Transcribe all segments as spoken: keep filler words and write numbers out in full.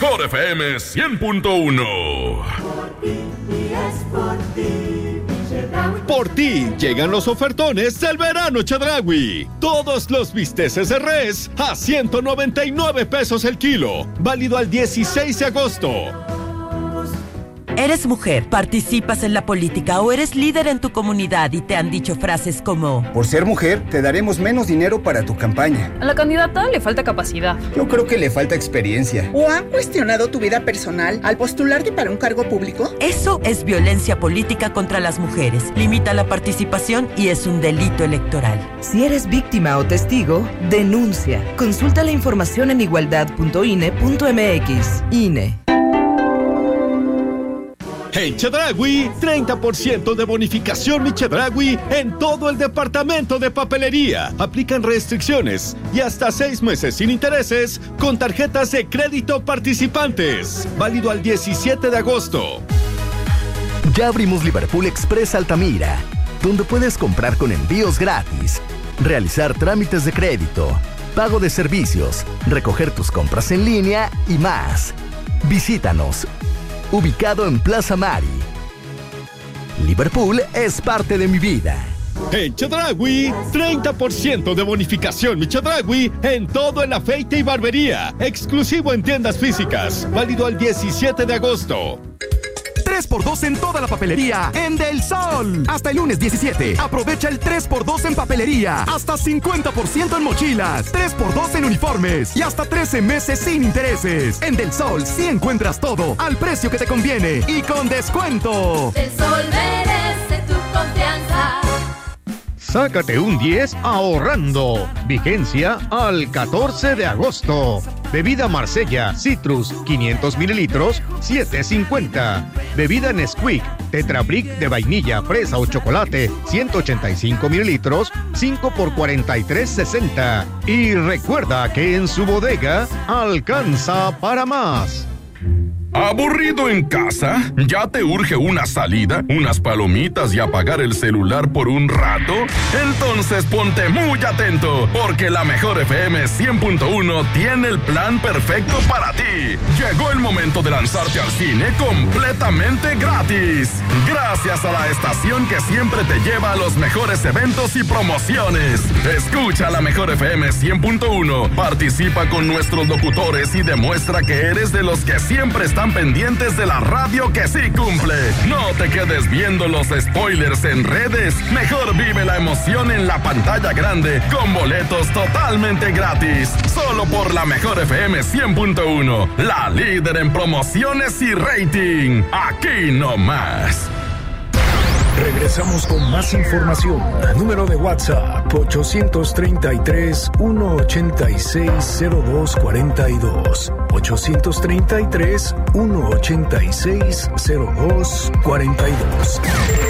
mejor F M cien punto uno. Por ti llegan los ofertones del verano Chedraui. Todos los bisteces de res a ciento noventa y nueve pesos el kilo. Válido al dieciséis de agosto. Eres mujer, participas en la política o eres líder en tu comunidad y te han dicho frases como: por ser mujer, te daremos menos dinero para tu campaña. A la candidata le falta capacidad. Yo creo que le falta experiencia. ¿O han cuestionado tu vida personal al postularte para un cargo público? Eso es violencia política contra las mujeres. Limita la participación y es un delito electoral. Si eres víctima o testigo, denuncia. Consulta la información en igualdad punto i n e punto m x. I N E. En Chedraui, treinta por ciento de bonificación Mi Chedraui en todo el departamento de papelería. Aplican restricciones y hasta seis meses sin intereses con tarjetas de crédito participantes. Válido al diecisiete de agosto. Ya abrimos Liverpool Express Altamira, donde puedes comprar con envíos gratis, realizar trámites de crédito, pago de servicios, recoger tus compras en línea y más. Visítanos. Ubicado en Plaza Mari. Liverpool es parte de mi vida. En Chedraui, treinta por ciento de bonificación Mi Chedraui en todo el afeite y barbería. Exclusivo en tiendas físicas. Válido al diecisiete de agosto. tres por dos en toda la papelería en Del Sol. Hasta el lunes diecisiete. Aprovecha el tres por dos en papelería. Hasta cincuenta por ciento en mochilas. tres por dos en uniformes. Y hasta trece meses sin intereses. En Del Sol sí encuentras todo al precio que te conviene y con descuento. Del Sol merece tu confianza. Sácate un diez ahorrando. Vigencia al catorce de agosto. Bebida Marsella Citrus quinientos mililitros, siete cincuenta. Bebida Nesquik Tetra Brick de vainilla, fresa o chocolate, ciento ochenta y cinco mililitros, cinco por cuarenta y tres sesenta. Y recuerda que en su bodega alcanza para más. ¿Aburrido en casa? ¿Ya te urge una salida, unas palomitas y apagar el celular por un rato? Entonces ponte muy atento, porque la mejor F M cien punto uno tiene el plan perfecto para ti. Llegó el momento de lanzarte al cine completamente gratis. Gracias a la estación que siempre te lleva a los mejores eventos y promociones. Escucha la mejor F M cien punto uno, participa con nuestros locutores y demuestra que eres de los que siempre están pendientes de la radio que sí cumple. No te quedes viendo los spoilers en redes. Mejor vive la emoción en la pantalla grande con boletos totalmente gratis. Solo por la mejor F M cien punto uno, la líder en promociones y rating. Aquí no más. Regresamos con más información. Número de WhatsApp ochocientos treinta y tres, ciento ochenta y seis, cero dos cuarenta y dos. ochocientos treinta y tres, ciento ochenta y seis, cero dos cuarenta y dos.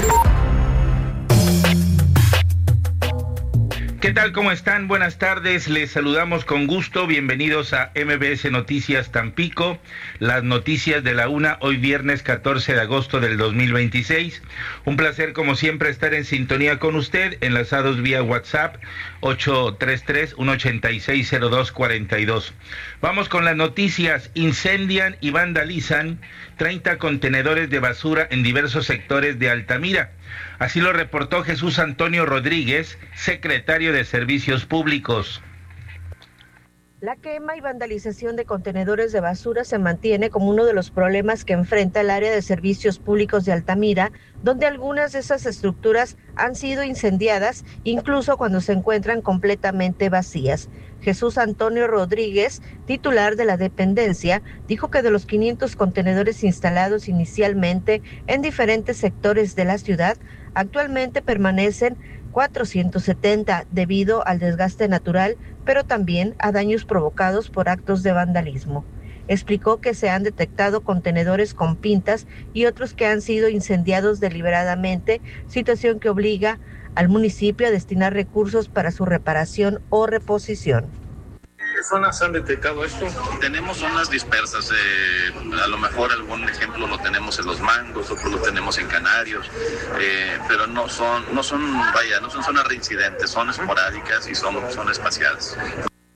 ¿Qué tal? ¿Cómo están? Buenas tardes, les saludamos con gusto, bienvenidos a M B S Noticias Tampico, las noticias de la una, hoy viernes catorce de agosto del dos mil veintiséis. Un placer como siempre estar en sintonía con usted, enlazados vía WhatsApp ocho tres tres, ciento ochenta y seis, cero dos cuarenta y dos. Vamos con las noticias. Incendian y vandalizan treinta contenedores de basura en diversos sectores de Altamira. Así lo reportó Jesús Antonio Rodríguez, secretario de Servicios Públicos. La quema y vandalización de contenedores de basura se mantiene como uno de los problemas que enfrenta el área de servicios públicos de Altamira, donde algunas de esas estructuras han sido incendiadas, incluso cuando se encuentran completamente vacías. Jesús Antonio Rodríguez, titular de la dependencia, dijo que de los quinientos contenedores instalados inicialmente en diferentes sectores de la ciudad, actualmente permanecen cuatrocientos setenta debido al desgaste natural, pero también a daños provocados por actos de vandalismo. Explicó que se han detectado contenedores con pintas y otros que han sido incendiados deliberadamente, situación que obliga al municipio a destinar recursos para su reparación o reposición. ¿Qué zonas han detectado esto? Tenemos zonas dispersas, eh, a lo mejor algún ejemplo lo tenemos en Los Mangos, otro lo tenemos en Canarios, eh, pero no son, no son, vaya, no son zonas reincidentes, son esporádicas y son, son espaciadas.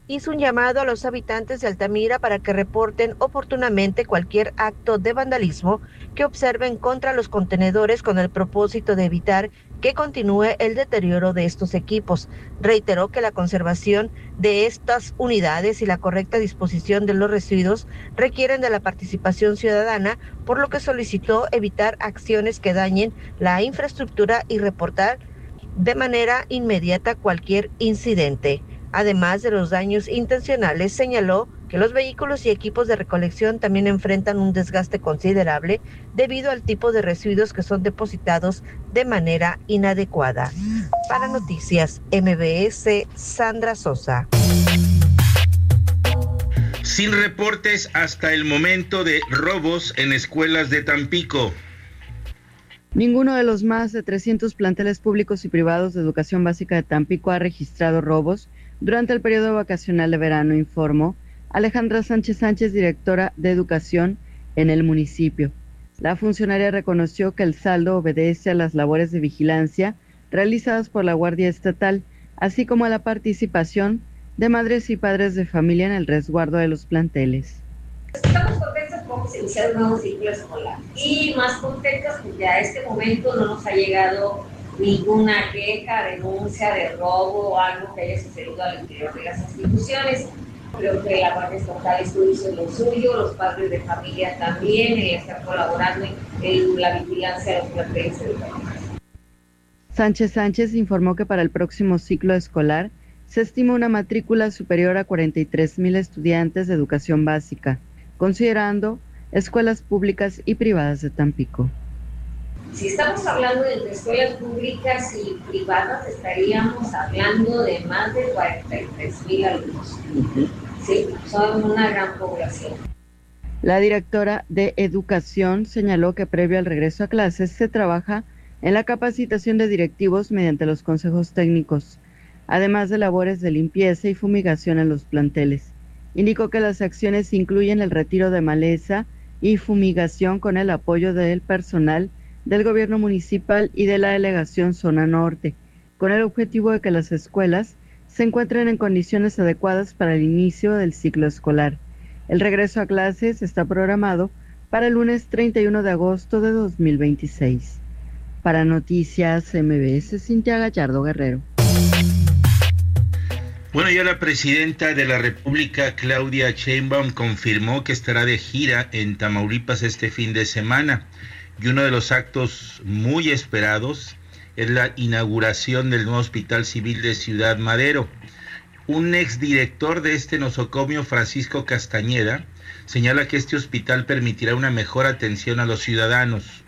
hizo un llamado a los habitantes de Altamira para que reporten oportunamente cualquier acto de vandalismo que observen contra los contenedores con el propósito de evitar que continúe el deterioro de estos equipos. Reiteró que la conservación de estas unidades y la correcta disposición de los residuos requieren de la participación ciudadana, por lo que solicitó evitar acciones que dañen la infraestructura y reportar de manera inmediata cualquier incidente. Además de los daños intencionales, señaló que los vehículos y equipos de recolección también enfrentan un desgaste considerable debido al tipo de residuos que son depositados de manera inadecuada. Para Noticias M B S, Sandra Sosa. Sin reportes hasta el momento de robos en escuelas de Tampico. Ninguno de los más de trescientos planteles públicos y privados de educación básica de Tampico ha registrado robos durante el periodo vacacional de verano, informó Alejandra Sánchez Sánchez, directora de Educación en el municipio. La funcionaria reconoció que el saldo obedece a las labores de vigilancia realizadas por la Guardia Estatal, así como a la participación de madres y padres de familia en el resguardo de los planteles. Estamos contentos porque se inicia un nuevo ciclo escolar y más contentos porque a este momento no nos ha llegado ninguna queja, denuncia de robo o algo que haya sucedido al interior de las instituciones. Creo que la Guardia Estatal hizo lo suyo, los padres de familia también, y están colaborando en la vigilancia de los planteles educativos. Sánchez Sánchez informó que para el próximo ciclo escolar se estima una matrícula superior a cuarenta y tres mil estudiantes de educación básica, considerando escuelas públicas y privadas de Tampico. Si estamos hablando de escuelas públicas y privadas, estaríamos hablando de más de cuarenta y tres mil alumnos. Sí, son una gran población. La directora de Educación señaló que previo al regreso a clases se trabaja en la capacitación de directivos mediante los consejos técnicos, además de labores de limpieza y fumigación en los planteles. Indicó que las acciones incluyen el retiro de maleza y fumigación con el apoyo del personal del gobierno municipal y de la delegación Zona Norte, con el objetivo de que las escuelas se encuentren en condiciones adecuadas para el inicio del ciclo escolar. El regreso a clases está programado para el lunes treinta y uno de agosto de dos mil veintiséis. Para Noticias M B S, Cintia Gallardo Guerrero. Bueno, ya la presidenta de la República, Claudia Sheinbaum, confirmó que estará de gira en Tamaulipas este fin de semana. Y uno de los actos muy esperados es la inauguración del nuevo Hospital Civil de Ciudad Madero. Un exdirector de este nosocomio, Francisco Castañeda, señala que este hospital permitirá una mejor atención a los ciudadanos.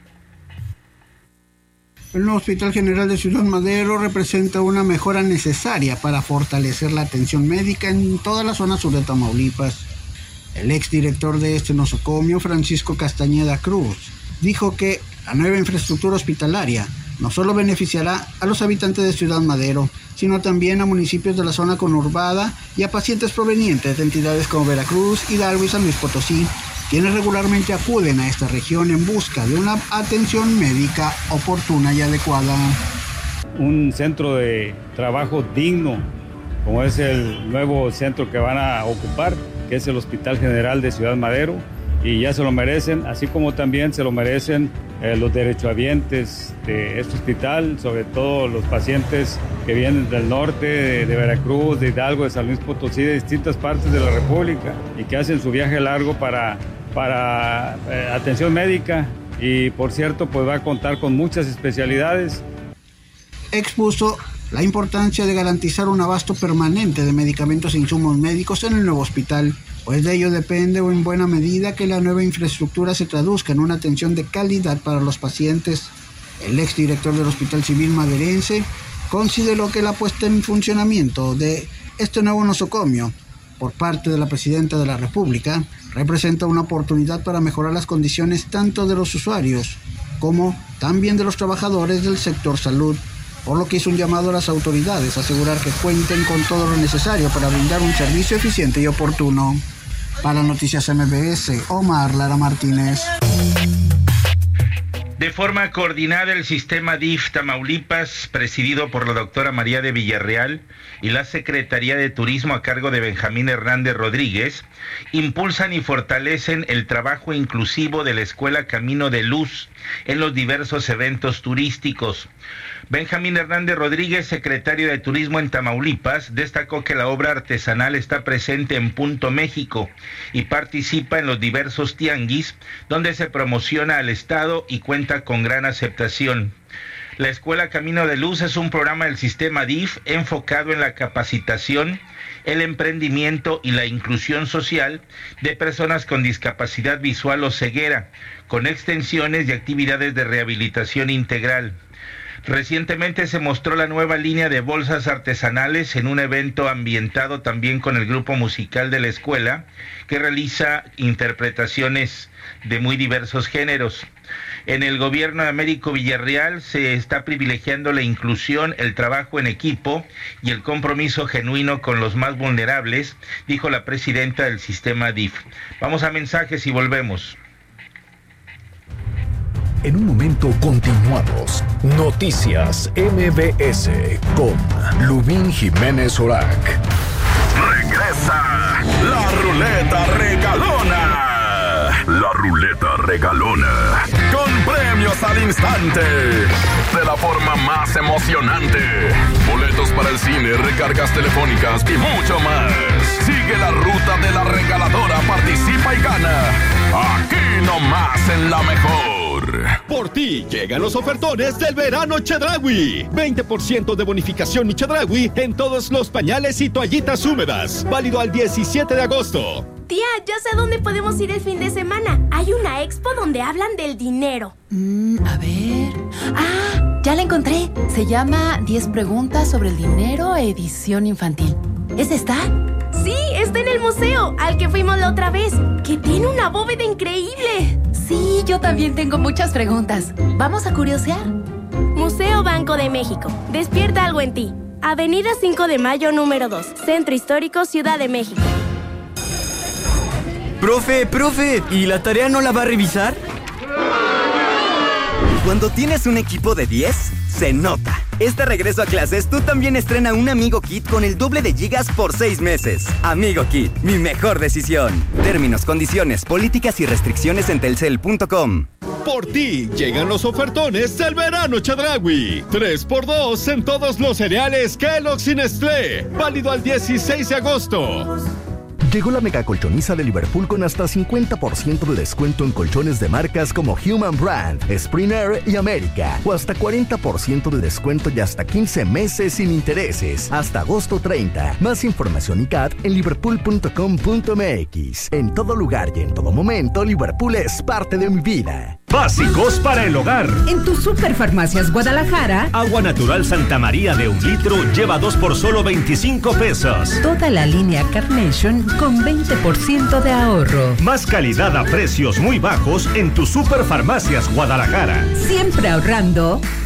El nuevo Hospital General de Ciudad Madero representa una mejora necesaria para fortalecer la atención médica en toda la zona sur de Tamaulipas. El exdirector de este nosocomio, Francisco Castañeda Cruz, dijo que la nueva infraestructura hospitalaria no solo beneficiará a los habitantes de Ciudad Madero, sino también a municipios de la zona conurbada y a pacientes provenientes de entidades como Veracruz, Hidalgo y San Luis Potosí, quienes regularmente acuden a esta región en busca de una atención médica oportuna y adecuada. Un centro de trabajo digno, como es el nuevo centro que van a ocupar, que es el Hospital General de Ciudad Madero, y ya se lo merecen, así como también se lo merecen eh, los derechohabientes de este hospital, sobre todo los pacientes que vienen del norte, de, de Veracruz, de Hidalgo, de San Luis Potosí, de distintas partes de la República, y que hacen su viaje largo para, para eh, atención médica, y por cierto, pues va a contar con muchas especialidades. Expuso la importancia de garantizar un abasto permanente de medicamentos e insumos médicos en el nuevo hospital, pues de ello depende en buena medida que la nueva infraestructura se traduzca en una atención de calidad para los pacientes. El exdirector del Hospital Civil Maderense consideró que la puesta en funcionamiento de este nuevo nosocomio por parte de la Presidenta de la República representa una oportunidad para mejorar las condiciones tanto de los usuarios como también de los trabajadores del sector salud, por lo que hizo un llamado a las autoridades a asegurar que cuenten con todo lo necesario para brindar un servicio eficiente y oportuno. Para Noticias M B S, Omar Lara Martínez. De forma coordinada, el sistema D I F Tamaulipas, presidido por la doctora María de Villarreal, y la Secretaría de Turismo a cargo de Benjamín Hernández Rodríguez, impulsan y fortalecen el trabajo inclusivo de la Escuela Camino de Luz en los diversos eventos turísticos. Benjamín Hernández Rodríguez, secretario de Turismo en Tamaulipas, destacó que la obra artesanal está presente en Punto México y participa en los diversos tianguis, donde se promociona al Estado y cuenta con gran aceptación. La Escuela Camino de Luz es un programa del sistema D I F enfocado en la capacitación, el emprendimiento y la inclusión social de personas con discapacidad visual o ceguera, con extensiones y actividades de rehabilitación integral. Recientemente se mostró la nueva línea de bolsas artesanales en un evento ambientado también con el grupo musical de la escuela, que realiza interpretaciones de muy diversos géneros. En el gobierno de Américo Villarreal se está privilegiando la inclusión, el trabajo en equipo y el compromiso genuino con los más vulnerables, dijo la presidenta del sistema D I F. Vamos a mensajes y volvemos. En un momento continuamos. Noticias M B S con Lubín Jiménez Orac. Regresa la ruleta regalona. La ruleta regalona. Con premios al instante. De la forma más emocionante. Boletos para el cine, recargas telefónicas y mucho más. Sigue la ruta de la regaladora, participa y gana. Aquí nomás en La Mejor. Por ti llegan los ofertones del verano Chedraui. veinte por ciento de bonificación mi Chedraui en todos los pañales y toallitas húmedas. Válido al diecisiete de agosto. Tía, ya sé dónde podemos ir el fin de semana. Hay una expo donde hablan del dinero. Mm, a ver... ¡Ah! Ya la encontré. Se llama diez preguntas sobre el dinero, edición infantil. ¿Es esta? Sí, está en el museo, al que fuimos la otra vez, que tiene una bóveda increíble. Sí, yo también tengo muchas preguntas. ¿Vamos a curiosear? Museo Banco de México. Despierta algo en ti. Avenida cinco de Mayo, número dos. Centro Histórico, Ciudad de México. Profe, profe, ¿y la tarea no la va a revisar? Cuando tienes un equipo de diez, se nota. Este regreso a clases, tú también estrena un Amigo Kit con el doble de gigas por seis meses. Amigo Kit, mi mejor decisión. Términos, condiciones, políticas y restricciones en telcel punto com. Por ti llegan los ofertones del verano Chedraui. tres por dos en todos los cereales Kellogg's y Nestlé. Válido al dieciséis de agosto. Llegó la mega colchoniza de Liverpool con hasta cincuenta por ciento de descuento en colchones de marcas como Human Brand, Springer y América. O hasta cuarenta por ciento de descuento y hasta quince meses sin intereses. Hasta agosto treinta. Más información y C A T en liverpool punto com punto m x. En todo lugar y en todo momento, Liverpool es parte de mi vida. Básicos para el hogar. En tu Superfarmacias Guadalajara, agua natural Santa María de un litro lleva dos por solo veinticinco pesos. Toda la línea Carnation con veinte por ciento de ahorro. Más calidad a precios muy bajos en tu Superfarmacias Guadalajara. Siempre ahorrando,